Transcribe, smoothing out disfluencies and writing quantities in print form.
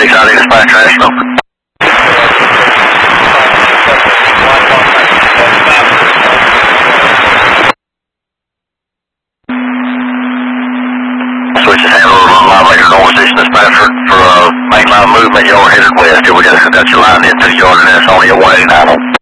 ID dispatch national. Switch is handled on line later north station dispatch for mainline movement. Y'all headed west. We got your line into the yard and that's on your way 90.